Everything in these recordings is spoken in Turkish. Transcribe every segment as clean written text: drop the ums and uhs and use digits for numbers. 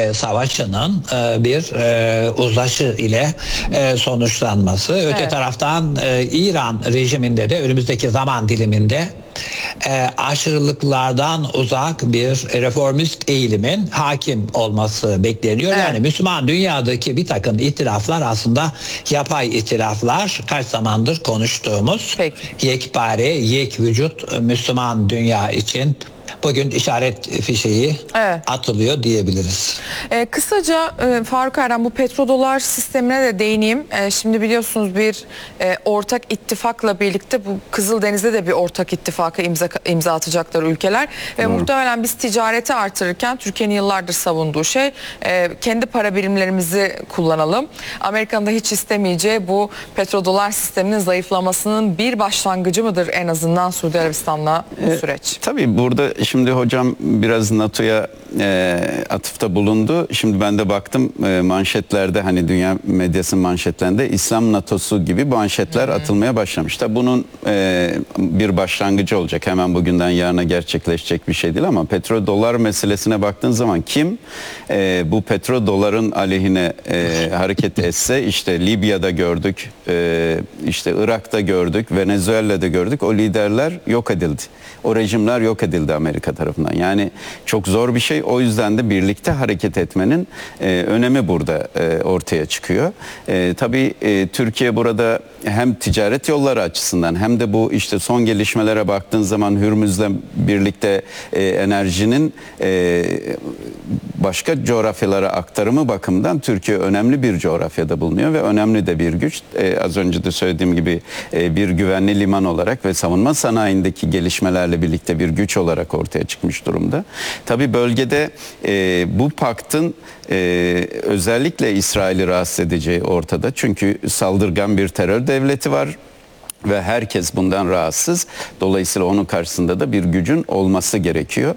Savaşı'nın bir uzlaşı ile sonuçlanması. Öte taraftan İran rejiminde de önümüzdeki zaman diliminde aşırılıklardan uzak bir reformist eğilimin hakim olması bekleniyor. Yani Müslüman dünyadaki bir takım itiraflar aslında yapay itiraflar. Kaç zamandır konuştuğumuz yekpare, yek vücut Müslüman dünya için bugün işaret fişeği atılıyor diyebiliriz. Kısaca Faruk Erdem, bu petrodolar sistemine de değineyim. Şimdi biliyorsunuz bir ortak ittifakla birlikte bu Kızıldeniz'de de bir ortak ittifaka imza atacaklar ülkeler. Muhtemelen biz ticareti artırırken Türkiye'nin yıllardır savunduğu şey kendi para birimlerimizi kullanalım. Amerika'nın da hiç istemeyeceği bu petrodolar sisteminin zayıflamasının bir başlangıcı mıdır en azından Suudi Arabistan'la bu süreç? Tabii burada şimdi hocam biraz NATO'ya atıfta bulundu. Şimdi ben de baktım manşetlerde, hani dünya medyasının manşetlerinde İslam NATO'su gibi manşetler atılmaya başlamış. Tabii bunun bir başlangıcı olacak. Hemen bugünden yarına gerçekleşecek bir şey değil ama petrodolar meselesine baktığın zaman kim bu petrodoların aleyhine hareket etse, işte Libya'da gördük, işte Irak'ta gördük, Venezuela'da gördük. O liderler yok edildi. O rejimler yok edildi Amerika tarafından. Yani çok zor bir şey. O yüzden de birlikte hareket etmenin önemi burada ortaya çıkıyor. Tabii Türkiye burada hem ticaret yolları açısından hem de bu işte son gelişmelere baktığın zaman Hürmüz'le birlikte enerjinin başka coğrafyalara aktarımı bakımından Türkiye önemli bir coğrafyada bulunuyor ve önemli de bir güç. Az önce de söylediğim gibi bir güvenli liman olarak ve savunma sanayindeki gelişmelerle birlikte bir güç olarak ortaya çıkmış durumda. Tabii bölgede bu paktın özellikle İsrail'i rahatsız edeceği ortada. Çünkü saldırgan bir terör devleti var ve herkes bundan rahatsız. Dolayısıyla onun karşısında da bir gücün olması gerekiyor.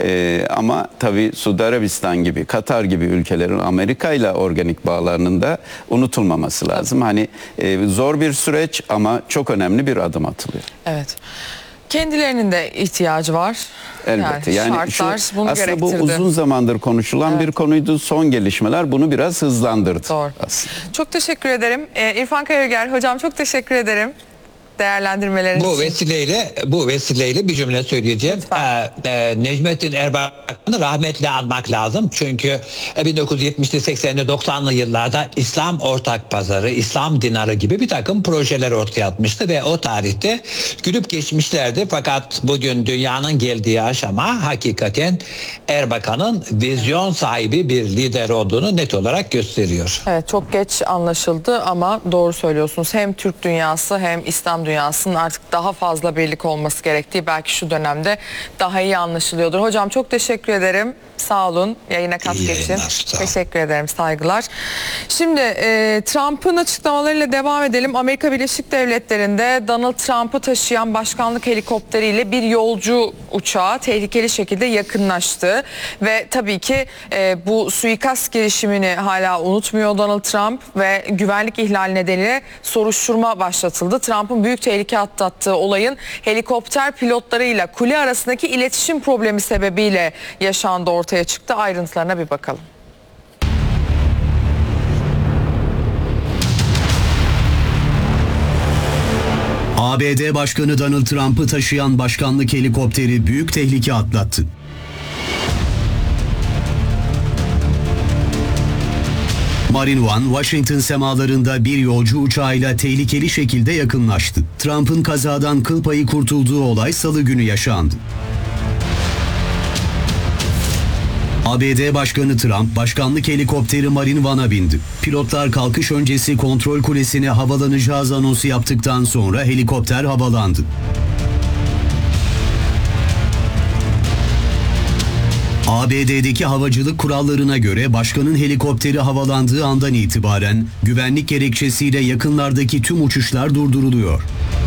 Ama tabii Suudi Arabistan gibi, Katar gibi ülkelerin Amerika ile organik bağlarının da unutulmaması lazım. Hani zor bir süreç ama çok önemli bir adım atılıyor. Evet. Kendilerinin de ihtiyacı var. Elbette. Yani şartlar bunu aslında gerektirdi. bu uzun zamandır konuşulan bir konuydu. Son gelişmeler bunu biraz hızlandırdı. Doğru. Aslında. Çok teşekkür ederim. İrfan Karagöl hocam, çok teşekkür ederim değerlendirmeleriniz için. Bu vesileyle bir cümle söyleyeceğim. Necmettin Erbakan'ı rahmetle anmak lazım. Çünkü 1970'li 80'li 90'lı yıllarda İslam ortak pazarı, İslam dinarı gibi bir takım projeler ortaya atmıştı ve o tarihte gülüp geçmişlerdi. Fakat bugün dünyanın geldiği aşama hakikaten Erbakan'ın vizyon sahibi bir lider olduğunu net olarak gösteriyor. Evet, çok geç anlaşıldı ama doğru söylüyorsunuz. Hem Türk dünyası hem İslam dünyasının artık daha fazla birlik olması gerektiği belki şu dönemde daha iyi anlaşılıyordur. Hocam çok teşekkür ederim. Sağ olun. Yayına geçin. Teşekkür ederim. Saygılar. Şimdi Trump'ın açıklamalarıyla devam edelim. Amerika Birleşik Devletleri'nde Donald Trump'ı taşıyan başkanlık helikopteriyle bir yolcu uçağı tehlikeli şekilde yakınlaştı. Ve tabii ki bu suikast girişimini hala unutmuyor Donald Trump ve güvenlik ihlali nedeniyle soruşturma başlatıldı. Trump'ın büyük tehlike atlattığı olayın helikopter pilotlarıyla kule arasındaki iletişim problemi sebebiyle yaşandı, ortaya çıktı. Ayrıntılarına bir bakalım. ABD Başkanı Donald Trump'ı taşıyan başkanlık helikopteri büyük tehlike atlattı. Marine One, Washington semalarında bir yolcu uçağıyla tehlikeli şekilde yakınlaştı. Trump'ın kazadan kıl payı kurtulduğu olay Salı günü yaşandı. ABD Başkanı Trump, başkanlık helikopteri Marine One'a bindi. Pilotlar kalkış öncesi kontrol kulesine havalanacağız anonsu yaptıktan sonra helikopter havalandı. ABD'deki havacılık kurallarına göre başkanın helikopteri havalandığı andan itibaren güvenlik gerekçesiyle yakınlardaki tüm uçuşlar durduruluyor.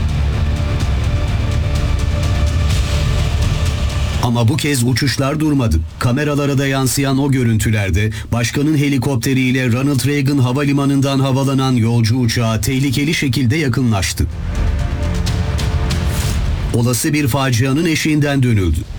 Ama bu kez uçuşlar durmadı. Kameralara da yansıyan o görüntülerde başkanın helikopteriyle Ronald Reagan Havalimanı'ndan havalanan yolcu uçağı tehlikeli şekilde yakınlaştı. Olası bir facianın eşiğinden dönüldü.